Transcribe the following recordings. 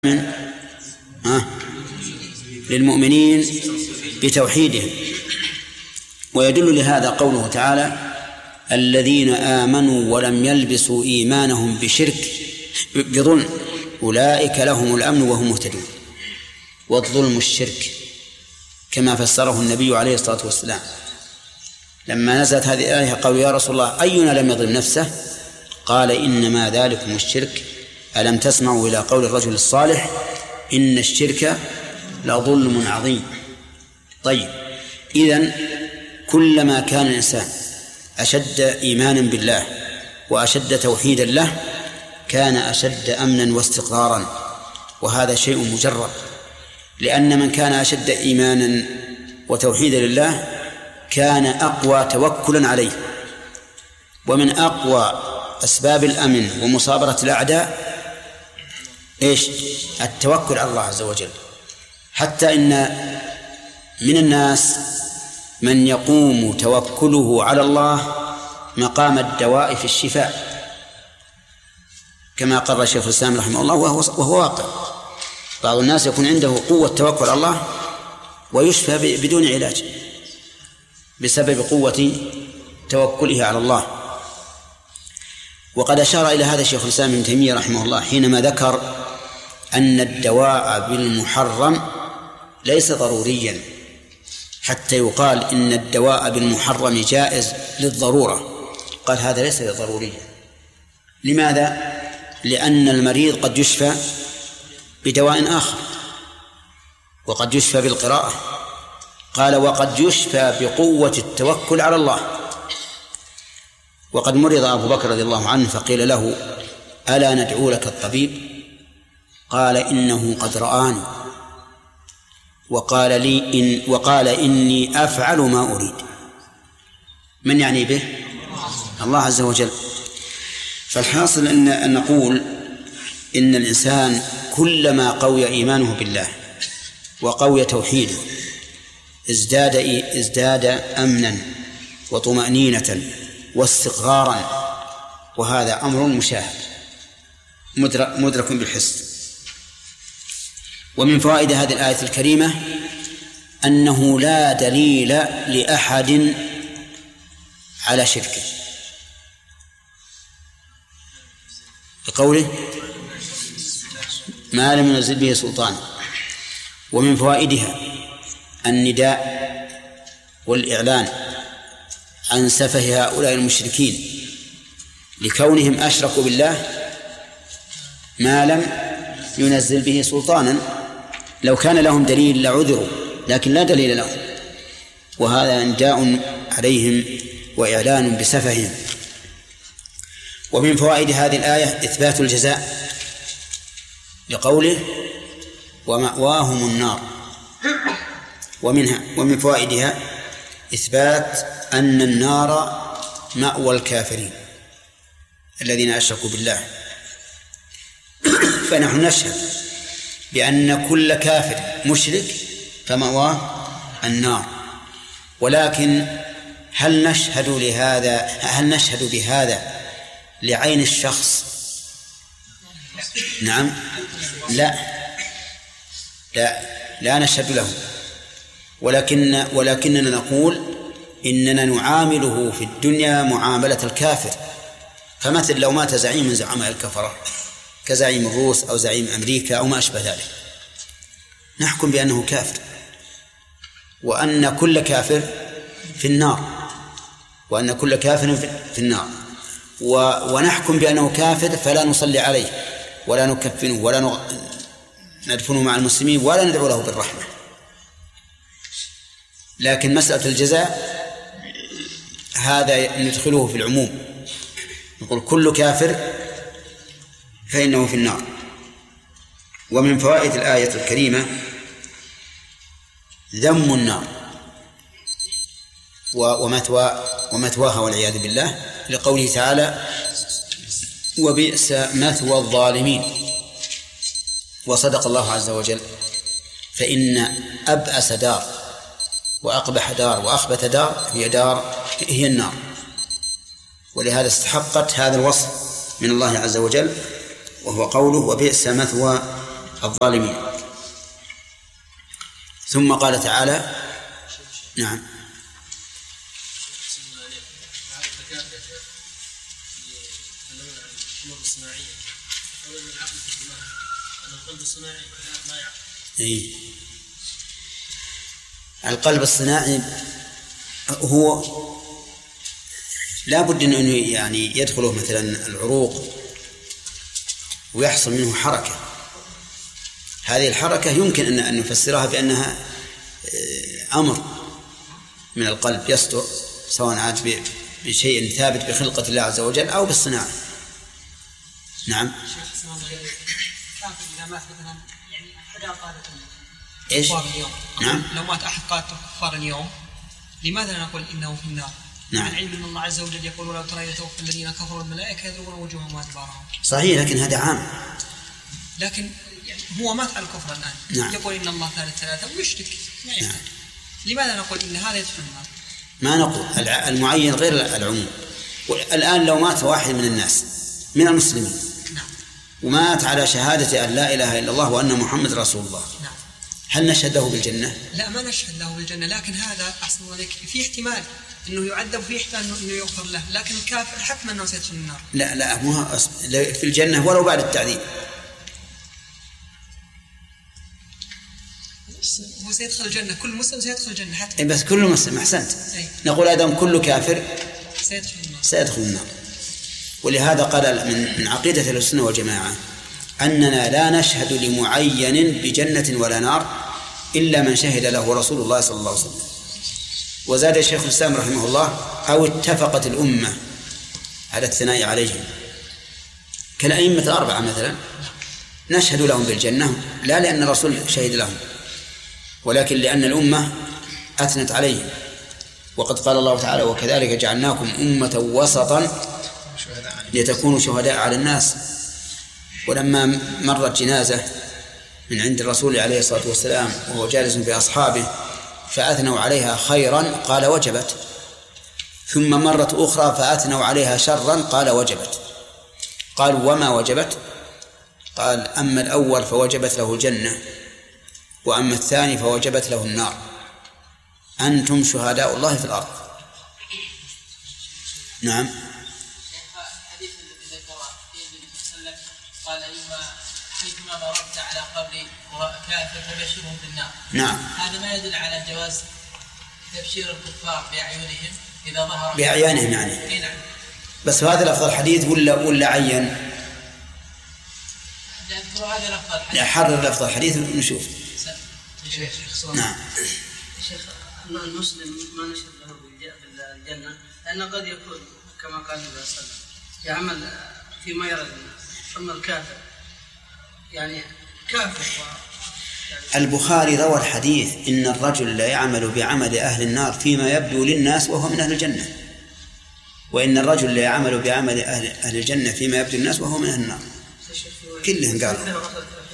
للمؤمنين بتوحيدهم. ويدل لهذا قوله تعالى: الذين آمنوا ولم يلبسوا إيمانهم بظلم أولئك لهم الأمن وهم مهتدون. والظلم الشرك كما فسره النبي عليه الصلاة والسلام لما نزلت هذه الآية. قالوا: يا رسول الله، أينا لم يظلم نفسه؟ قال: إنما ذلكم الشرك. ألم تسمعوا إلى قول الرجل الصالح: إن الشرك لظلم عظيم. طيب، إذن كلما كان الإنسان أشد إيمانا بالله وأشد توحيدا له كان أشد أمنا واستقرارا، وهذا شيء مجرد، لأن من كان أشد إيمانا وتوحيدا لله كان أقوى توكلا عليه. ومن أقوى أسباب الأمن ومصابرة الأعداء التوكل على الله عز وجل. حتى إن من الناس من يقوم توكله على الله مقام الدواء في الشفاء، كما قرر شيخ الإسلام رحمه الله، وهو واقع. بعض الناس يكون عنده قوة توكل على الله ويشفى بدون علاج بسبب قوة توكله على الله. وقد أشار إلى هذا شيخ الإسلام ابن تيمية رحمه الله حينما ذكر أن الدواء بالمحرم ليس ضروريا حتى يقال إن الدواء بالمحرم جائز للضرورة. قال: هذا ليس ضروريا. لماذا؟ لأن المريض قد يشفى بدواء آخر، وقد يشفى بالقراءة. قال: وقد يشفى بقوة التوكل على الله. وقد مرض أبو بكر رضي الله عنه فقيل له: ألا ندعو لك الطبيب؟ قال: إنه قد رآني وقال إني أفعل ما أريد. من يعني به؟ الله عز وجل. فالحاصل أن نقول إن الإنسان كلما قوي إيمانه بالله وقوي توحيده ازداد أمنا وطمأنينة واستقرارا، وهذا أمر مشاهد مدرك بالحس. ومن فوائد هذه الآية الكريمة أنه لا دليل لأحد على شركه، بقوله: ما لم ينزل به سلطان. ومن فوائدها النداء والإعلان عن سفه هؤلاء المشركين لكونهم أشركوا بالله ما لم ينزل به سلطانا. لو كان لهم دليل لعذروا، لكن لا دليل لهم، وهذا نداء عليهم وإعلان بسفههم. ومن فوائد هذه الآية إثبات الجزاء لقوله: ومأواهم النار. ومن فوائدها إثبات أن النار مأوى الكافرين الذين أشركوا بالله. فنحن نشهد بأن كل كافر مشرك فمأواه النار، ولكن هل نشهد بهذا لعين الشخص؟ نعم، لا نشهد له، ولكننا نقول إننا نعامله في الدنيا معاملة الكافر. فمثل لو مات زعيم من زعماء الكفرة كزعيم الروس أو زعيم أمريكا أو ما أشبه ذلك، نحكم بأنه كافر، وأن كل كافر في النار، ونحكم بأنه كافر، فلا نصلي عليه ولا نكفنه ولا ندفنه مع المسلمين ولا ندعو له بالرحمة. لكن مسألة الجزاء هذا ندخله في العموم، نقول كل كافر فإنه في النار. ومن فوائد الآية الكريمة ذم النار ومثواها والعياذ بالله، لقوله تعالى: وبئس مثوى الظالمين. وصدق الله عز وجل، فإن أبأس دار وأقبح دار وأخبث دار هي النار، ولهذا استحقت هذا الوصف من الله عز وجل، وهو قوله: وبئس مثوى الظالمين. ثم قال تعالى نعم القلب الصناعي هو لا بد أنه يعني يدخله مثلا العروق ويحصل منه حركة. هذه الحركة يمكن أن نفسرها بأنها أمر من القلب يصدر، سواء عاد بشيء ثابت بخلقة الله عز وجل أو بالصناعة. نعم. إيش؟ نعم. لو مات أحد قاتل الكفار اليوم لماذا لا نقول إنه في النار؟ نعم. عن علم أن الله عز وجل يقول ولو ترى يتوفى الذين كفروا الملائكة يضربون وجوههم وأدبارهم. صحيح، لكن هذا عام. لكن يعني هو مات على الكفر الآن. نعم. يقول إن الله ثلاثة ويشرك. نعم. لماذا نقول إن هذا يدخل النار؟ ما نقول المعين غير العموم. الآن لو مات واحد من الناس من المسلمين ومات على شهادة أن لا إله إلا الله وأن محمد رسول الله، هل نشهد له بالجنة؟ لا، ما نشهد له بالجنة، لكن هذا أحسن عليك في احتمال أنه يعذب، في احتمال أنه يغفر له، لكن الكافر حتما أنه سيدخل النار. لا مو في الجنة ولو بعد التعذيب. هو سيدخل الجنة، كل مسلم سيدخل الجنة حتى. بس كل مسلم، أحسنت. نقول أيضا كل كافر سيدخل النار. ولهذا قال من عقيدة أهل السنة والجماعة أننا لا نشهد لمعين بجنة ولا نار إلا من شهد له رسول الله صلى الله عليه وسلم. وزاد الشيخ الإسلام رحمه الله أو اتفقت الأمة على الثناء عليهم، كالأئمة الأربعة مثلا نشهد لهم بالجنة لا لأن الرسول شهد لهم، ولكن لأن الأمة أثنت عليهم. وقد قال الله تعالى وكذلك جعلناكم أمة وسطا لتكونوا شهداء على الناس. ولما مرت جنازة من عند الرسول عليه الصلاة والسلام وهو جالس بأصحابه فأثنوا عليها خيرا قال وجبت، ثم مرت أخرى فأثنوا عليها شرا قال وجبت. قالوا وما وجبت؟ قال أما الأول فوجبت له الجنة، وأما الثاني فوجبت له النار. أنتم شهداء الله في الأرض. نعم. قال حيثما مررت على قبر كافر فبشرهم بالنار. نعم. هذا ما يدل على جواز تبشير الكفار بأعينهم إذا ظهر بأعيانهم يعني. نعم. بس هذا لفظ الحديث ولا عين؟ هذا لفظ الحديث. حرر لفظ الحديث ونشوف. نعم. شيخ المسلم ما نشهد له بالجنة لأنه قد يكون كما قال النبي صلى الله عليه وسلم يعمل فيما يرى الناس، أما الكافر يعني كافر. البخاري روى الحديث إن الرجل لا يعمل بعمل أهل النار فيما يبدو للناس وهو من أهل الجنة، وإن الرجل لا يعمل بعمل أهل الجنة فيما يبدو للناس وهو من أهل النار. كلهم قالوا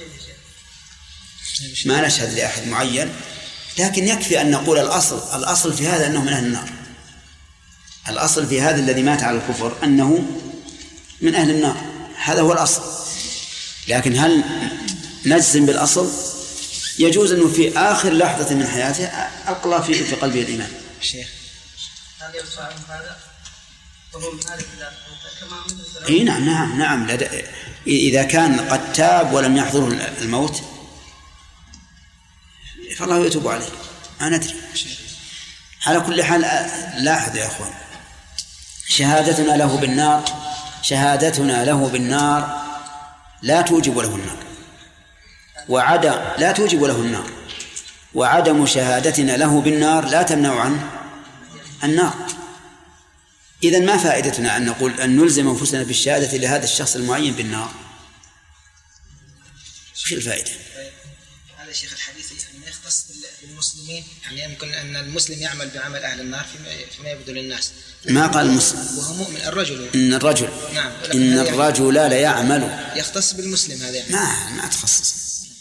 ما نشهد لأحد معين، لكن يكفي أن نقول الأصل في هذا أنه من أهل النار. الأصل في هذا الذي مات على الكفر أنه من أهل النار، هذا هو الأصل. لكن هل نجزم بالأصل؟ يجوز أنه في آخر لحظة من حياته ألقى في قلبه الإيمان. الشيخ هذا يرفع هذا وهو من أهل الله كما إيه نعم إذا كان قد تاب ولم يحضره الموت فالله يتوب عليه. ما ندري. على كل حال لاحظ يا أخوان، شهادتنا له بالنار لا توجب له النار، لا توجب له النار، وعدم شهادتنا له بالنار لا تمنع عن النار. إذن ما فائدتنا أن نقول أن نلزم أنفسنا بالشهادة لهذا الشخص المعين بالنار؟ وش الفائدة؟ هذا شيخ الحديث أن يختص بالمسلمين، يعني يمكن أن المسلم يعمل بعمل أهل النار فيما يبدو للناس. ما قال المسلم وهو مؤمن الرجل. إن الرجل نعم. إن الرجل لا يعمل يختص بالمسلم هذا يعني. ما تخصص.